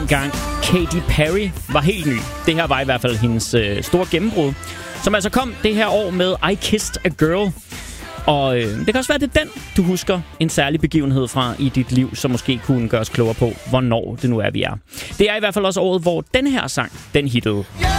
dengang Katy Perry var helt ny. Det her var i hvert fald hendes store gennembrud, som altså kom det her år med I Kissed a Girl. Og det kan også være, det er den, du husker en særlig begivenhed fra i dit liv, som måske kunne gøre os klogere på, hvornår det nu er, vi er. Det er i hvert fald også året, hvor den her sang, den hittede.